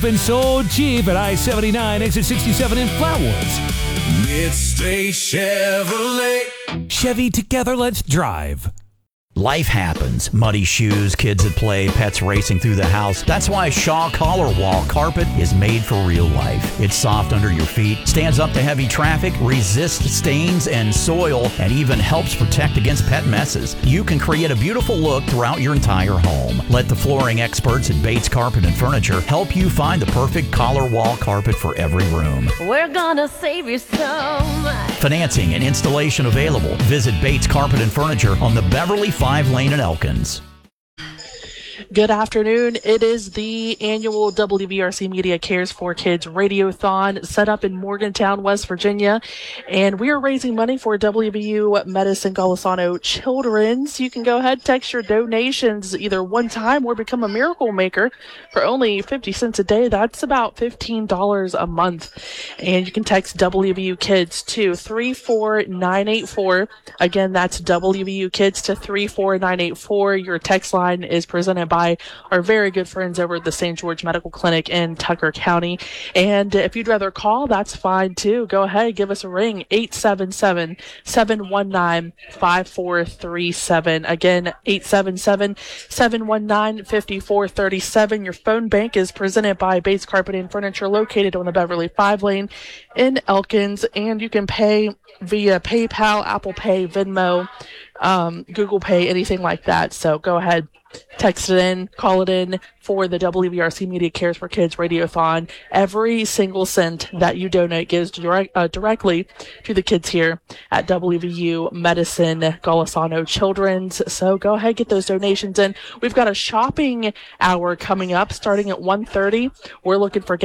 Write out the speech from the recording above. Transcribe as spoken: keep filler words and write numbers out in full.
and sold cheap at I seventy-nine, exit sixty-seven in Flatwoods. Midstate Chevrolet. Chevy, together, let's drive. Life happens. Muddy shoes, kids at play, pets racing through the house. That's why Shaw Collar Wall Carpet is made for real life. It's soft under your feet, stands up to heavy traffic, resists stains and soil, and even helps protect against pet messes. You can create a beautiful look throughout your entire home. Let the flooring experts at Bates Carpet and Furniture help you find the perfect collar wall carpet for every room. We're gonna save you so much. Financing and installation available. Visit Bates Carpet and Furniture on the Beverly Five Lane in Elkins. Good afternoon. It is the annual W B R C Media Cares for Kids Radiothon set up in Morgantown, West Virginia. And we are raising money for W V U Medicine Golisano Children's. You can go ahead, text your donations either one time or become a miracle maker for only fifty cents a day. That's about fifteen dollars a month. And you can text W V U Kids to three four nine eight four. Again, that's W V U Kids to three four nine eight four. Your text line is presented by our very good friends over at the Saint George Medical Clinic in Tucker County. And if you'd rather call, that's fine too. Go ahead, give us a ring, eight seven seven, seven one nine, five four three seven. Again, eight seven seven, seven one nine, five four three seven. Your phone bank is presented by Bates Carpet and Furniture, located on the Beverly Five Lane in Elkins. And you can pay via PayPal, Apple Pay, Venmo, um, Google Pay, anything like that. So go ahead, text it in, call it in for the W B R C Media Cares for Kids Radiothon. Every single cent that you donate goes direct, uh, directly to the kids here at W V U Medicine Golisano Children's. So go ahead, get those donations in. We've got a shopping hour coming up starting at one thirty. We're looking for